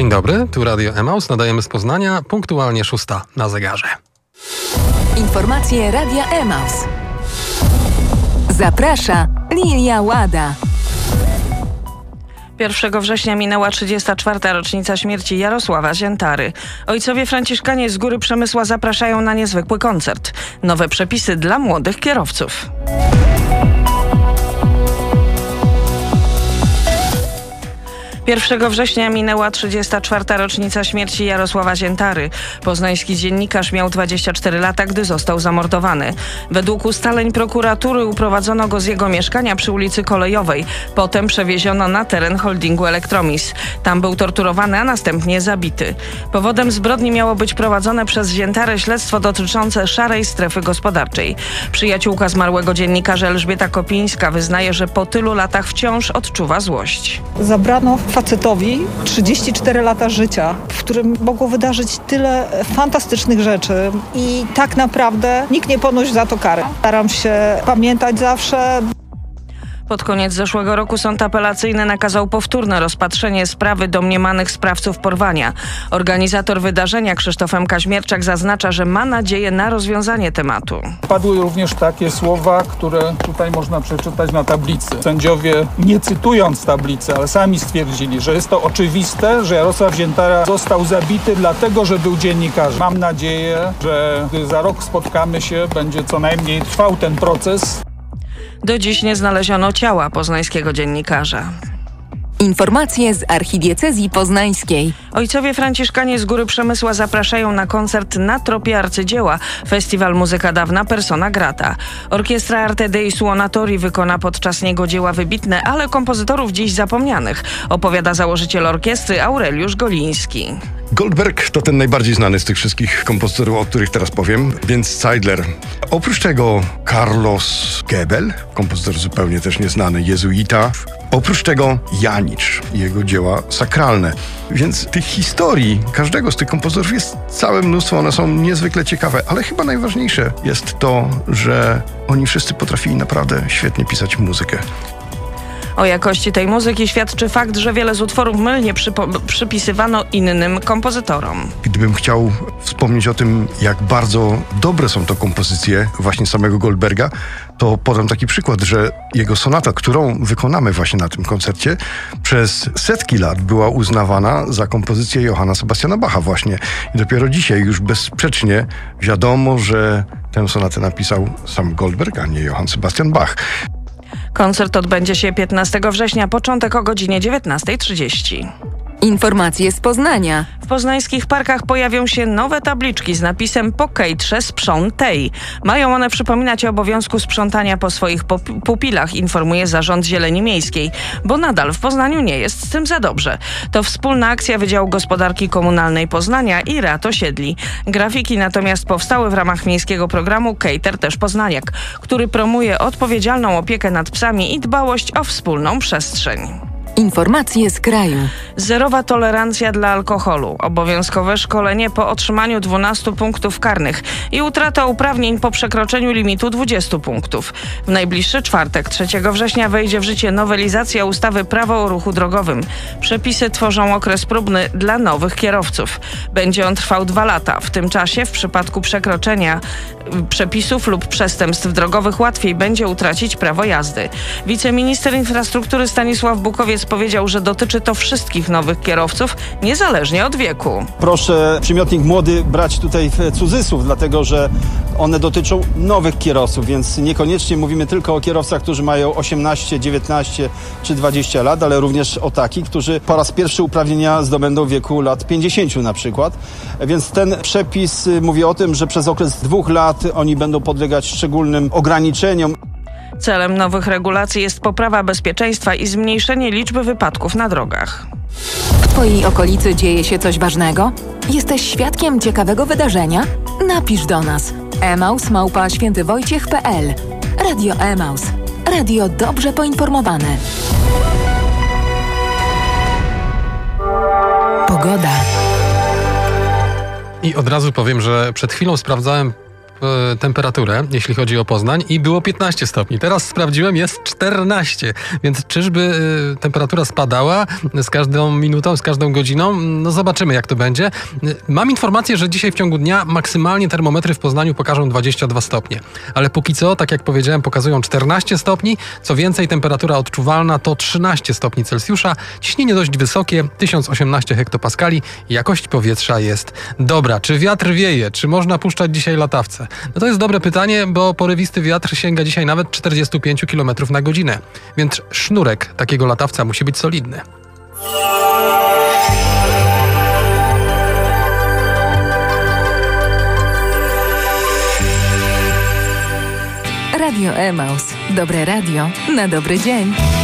Dzień dobry, tu Radio Emaus, nadajemy z Poznania, punktualnie 6 na zegarze. Informacje Radia Emaus. Zaprasza Lilia Łada. 1 września minęła 34. rocznica śmierci Jarosława Ziętary. Ojcowie franciszkanie z Góry Przemysła zapraszają na niezwykły koncert. Nowe przepisy dla młodych kierowców. Pierwszego września minęła 34. rocznica śmierci Jarosława Ziętary. Poznański dziennikarz miał 24 lata, gdy został zamordowany. Według ustaleń prokuratury uprowadzono go z jego mieszkania przy ulicy Kolejowej. Potem przewieziono na teren holdingu Elektromis. Tam był torturowany, a następnie zabity. Powodem zbrodni miało być prowadzone przez Ziętarę śledztwo dotyczące szarej strefy gospodarczej. Przyjaciółka zmarłego dziennikarza Elżbieta Kopińska wyznaje, że po tylu latach wciąż odczuwa złość. Zabrano facetowi 34 lata życia, w którym mogło wydarzyć tyle fantastycznych rzeczy i tak naprawdę nikt nie ponosi za to kary. Staram się pamiętać zawsze. Pod koniec zeszłego roku sąd apelacyjny nakazał powtórne rozpatrzenie sprawy domniemanych sprawców porwania. Organizator wydarzenia Krzysztof M. Kaźmierczak zaznacza, że ma nadzieję na rozwiązanie tematu. Padły również takie słowa, które tutaj można przeczytać na tablicy. Sędziowie, nie cytując tablicy, ale sami stwierdzili, że jest to oczywiste, że Jarosław Ziętara został zabity dlatego, że był dziennikarzem. Mam nadzieję, że gdy za rok spotkamy się, będzie co najmniej trwał ten proces. Do dziś nie znaleziono ciała poznańskiego dziennikarza. Informacje z archidiecezji poznańskiej. Ojcowie franciszkanie z Góry Przemysła zapraszają na koncert Na tropie arcydzieła. Festiwal Muzyka Dawna Persona Grata. Orkiestra Arte Dei Suonatori wykona podczas niego dzieła wybitne, ale kompozytorów dziś zapomnianych, opowiada założyciel orkiestry Aureliusz Goliński. Goldberg to ten najbardziej znany z tych wszystkich kompozytorów, o których teraz powiem, więc Zeidler. Oprócz tego Carlos Gebel, kompozytor zupełnie też nieznany, jezuita. Oprócz tego Janicz i jego dzieła sakralne. Więc tych historii każdego z tych kompozytorów jest całe mnóstwo, one są niezwykle ciekawe, ale chyba najważniejsze jest to, że oni wszyscy potrafili naprawdę świetnie pisać muzykę. O jakości tej muzyki świadczy fakt, że wiele z utworów mylnie przypisywano innym kompozytorom. Gdybym chciał wspomnieć o tym, jak bardzo dobre są to kompozycje właśnie samego Goldberga, to podam taki przykład, że jego sonata, którą wykonamy właśnie na tym koncercie, przez setki lat była uznawana za kompozycję Johanna Sebastiana Bacha właśnie. I dopiero dzisiaj już bezsprzecznie wiadomo, że tę sonatę napisał sam Goldberg, a nie Johann Sebastian Bach. Koncert odbędzie się 15 września, początek o godzinie 19:30. Informacje z Poznania. W poznańskich parkach pojawią się nowe tabliczki z napisem "Po kejtrze sprzątej". Mają one przypominać o obowiązku sprzątania po swoich pupilach, informuje Zarząd Zieleni Miejskiej, bo nadal w Poznaniu nie jest z tym za dobrze. To wspólna akcja Wydziału Gospodarki Komunalnej Poznania i Rad Osiedli. Grafiki natomiast powstały w ramach miejskiego programu Kejter też Poznaniak, który promuje odpowiedzialną opiekę nad psami i dbałość o wspólną przestrzeń. Informacje z kraju. Zerowa tolerancja dla alkoholu, obowiązkowe szkolenie po otrzymaniu 12 punktów karnych i utrata uprawnień po przekroczeniu limitu 20 punktów. W najbliższy czwartek, 3 września, wejdzie w życie nowelizacja ustawy Prawo o ruchu drogowym. Przepisy tworzą okres próbny dla nowych kierowców. Będzie on trwał 2 lata. W tym czasie, w przypadku przekroczenia przepisów lub przestępstw drogowych, łatwiej będzie utracić prawo jazdy. Wiceminister infrastruktury Stanisław Bukowiec powiedział, że dotyczy to wszystkich nowych kierowców, niezależnie od wieku. Proszę przymiotnik młody brać tutaj w cudzysłów, dlatego że one dotyczą nowych kierowców, więc niekoniecznie mówimy tylko o kierowcach, którzy mają 18, 19 czy 20 lat, ale również o takich, którzy po raz pierwszy uprawnienia zdobędą w wieku lat 50 na przykład. Więc ten przepis mówi o tym, że przez okres 2 lat oni będą podlegać szczególnym ograniczeniom. Celem nowych regulacji jest poprawa bezpieczeństwa i zmniejszenie liczby wypadków na drogach. W Twojej okolicy dzieje się coś ważnego? Jesteś świadkiem ciekawego wydarzenia? Napisz do nas. emaus@świętywojciech.pl. Radio Emaus. Radio dobrze poinformowane. Pogoda. I od razu powiem, że przed chwilą sprawdzałem temperaturę, jeśli chodzi o Poznań i było 15 stopni. Teraz sprawdziłem, jest 14, więc czyżby temperatura spadała z każdą minutą, z każdą godziną? No zobaczymy, jak to będzie. Mam informację, że dzisiaj w ciągu dnia maksymalnie termometry w Poznaniu pokażą 22 stopnie. Ale póki co, tak jak powiedziałem, pokazują 14 stopni. Co więcej, temperatura odczuwalna to 13 stopni Celsjusza. Ciśnienie dość wysokie, 1018 hektopaskali. Jakość powietrza jest dobra. Czy wiatr wieje? Czy można puszczać dzisiaj latawce? No to jest dobre pytanie, bo porywisty wiatr sięga dzisiaj nawet 45 km na godzinę. Więc sznurek takiego latawca musi być solidny. Radio Emaus. Dobre radio na dobry dzień.